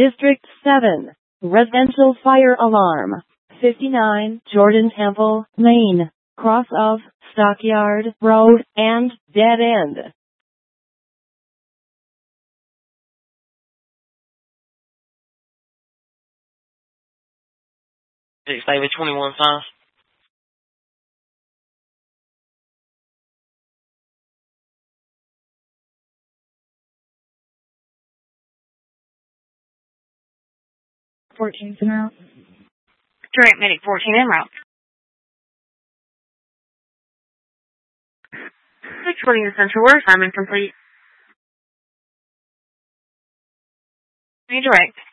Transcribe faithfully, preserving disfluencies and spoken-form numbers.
District seven. Residential fire alarm. fifty-nine Jordan Temple, Lane, cross of Stockyard Road and dead end. Six David twenty-one five. fourteen's en route. Direct Medic fourteen en route. Reporting essential work. Assignment complete. Redirect.